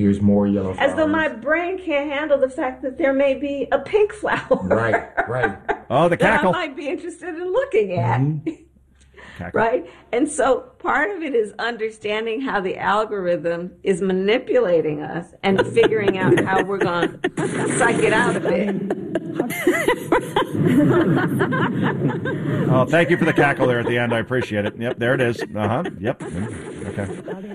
Here's more yellow flowers. As though my brain can't handle the fact that there may be a pink flower. Right. Oh, the cackle. That I might be interested in looking at. Mm-hmm. Right? And so part of it is understanding how the algorithm is manipulating us and figuring out how we're going to psych it out of it. Oh, thank you for the cackle there at the end. I appreciate it. Yep, there it is. Yep. Okay.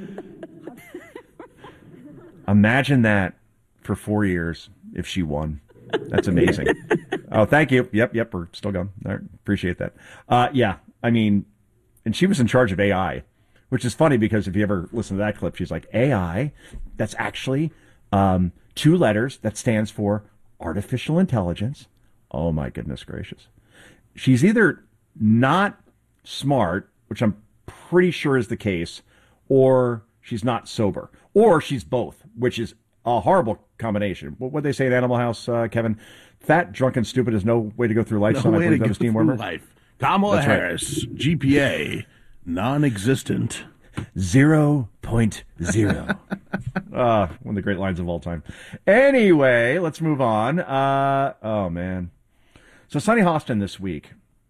Imagine that for 4 years if she won. That's amazing. Oh, thank you. Yep, we're still going. I appreciate that. Yeah, I mean, and she was in charge of AI, which is funny because if you ever listen to that clip, she's like, AI, that's actually 2 letters that stands for artificial intelligence. Oh, my goodness gracious. She's either not smart, which I'm pretty sure is the case, or she's not sober, or she's both, which is a horrible combination. What they say in Animal House, Kevin? Fat, drunk, and stupid is no way to go through life. No way to go through life. Kamala Harris, right. GPA, non-existent. 0.0. One of the great lines of all time. Anyway, let's move on. Oh, man. So Sunny Hostin this week.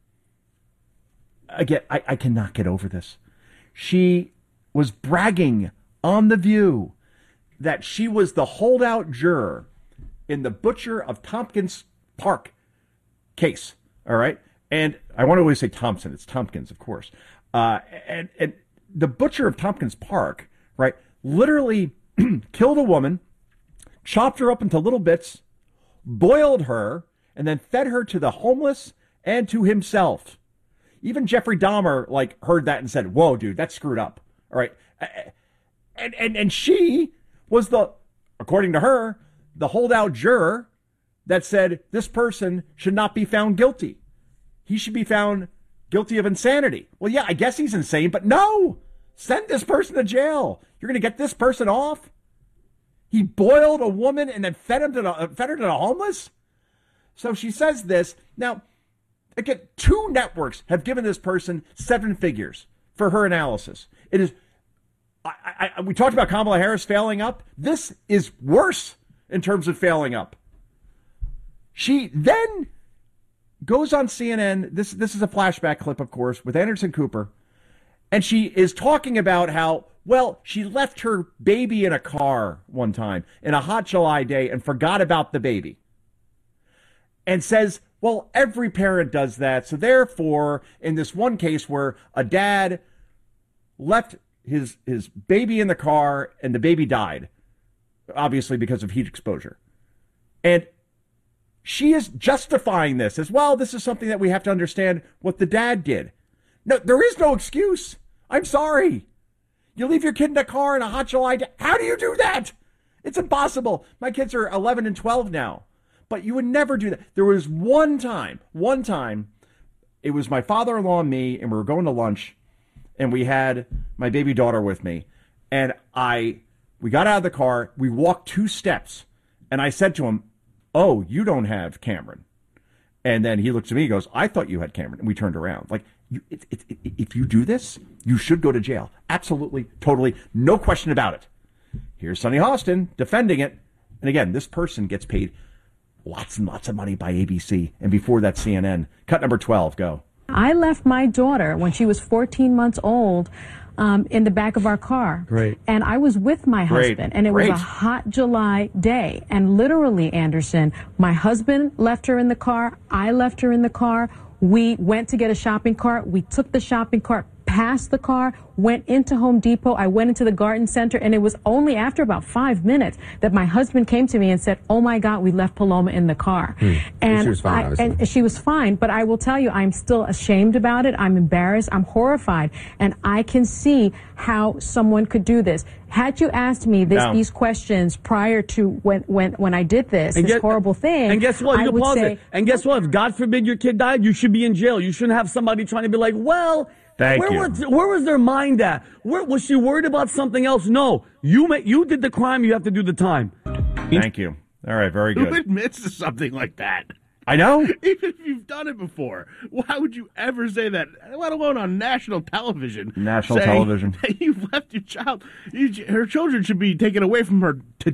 Again, I cannot get over this. She was bragging on The View that she was the holdout juror in the Butcher of Tompkins Park case. All right. And I want to always say Thompson. It's Tompkins, of course. And the Butcher of Tompkins Park, right, literally killed a woman, chopped her up into little bits, boiled her, and then fed her to the homeless and to himself. Even Jeffrey Dahmer, heard that and said, whoa, dude, that's screwed up. All right. And she was according to her, the holdout juror that said this person should not be found guilty. He should be found guilty of insanity. Well, yeah, I guess he's insane, but no, send this person to jail. You're going to get this person off? He boiled a woman and then fed her to the homeless? So she says this. Now, again, 2 networks have given this person 7 figures for her analysis. It is, we talked about Kamala Harris failing up. This is worse in terms of failing up. She then goes on CNN. This is a flashback clip, of course, with Anderson Cooper. And she is talking about how, well, she left her baby in a car one time in a hot July day and forgot about the baby. And says, well, every parent does that. So therefore, in this one case where a dad left his baby in the car and the baby died, obviously because of heat exposure. And she is justifying this as, well, this is something that we have to understand what the dad did. No, there is no excuse. I'm sorry. You leave your kid in a car in a hot July day. How do you do that? It's impossible. My kids are 11 and 12 now. But you would never do that. There was one time, it was my father-in-law and me, and we were going to lunch, and we had my baby daughter with me. And we got out of the car, we walked 2 steps, and I said to him, oh, you don't have Cameron. And then he looked at me, he goes, I thought you had Cameron. And we turned around. If you do this, you should go to jail. Absolutely, totally, no question about it. Here's Sunny Hostin defending it. And again, this person gets paid lots and lots of money by ABC. And before that, CNN. Cut number 12, go. I left my daughter when she was 14 months old in the back of our car. Great. And I was with my husband. And it was a hot July day. And literally, Anderson, my husband left her in the car. I left her in the car. We went to get a shopping cart. We took the shopping cart past the car, went into Home Depot. I went into the garden center, and it was only after about 5 minutes that my husband came to me and said, oh my God, we left Paloma in the car. And she was fine, and she was fine, but I will tell you, I'm still ashamed about it. I'm embarrassed. I'm horrified. And I can see how someone could do this. Had you asked me these questions prior to when I did this horrible thing, and guess what? You can pause it. And guess what? If God forbid your kid died, you should be in jail. You shouldn't have somebody trying to be like, well, where was their mind at? Was she worried about something else? No. You did the crime. You have to do the time. Thank you. All right, very good. Who admits to something like that? I know. Even if you've done it before, why would you ever say that, let alone on national television? National television. You've left your child. Her children should be taken away from her